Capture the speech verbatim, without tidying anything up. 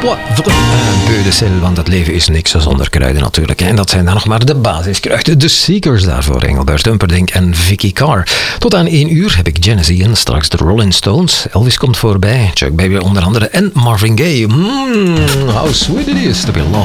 poivre en peu de sel, want het leven is niks zonder kruiden natuurlijk. En dat zijn dan nog maar de basiskruiden. De Seekers daarvoor, Engelbert Humperdinck en Vicky Carr. Tot aan één uur heb ik Genesee en straks de Rolling Stones. Elvis komt voorbij, Chuck Berry onder andere en Marvin Gaye. Mmm, how sweet it is to be loved.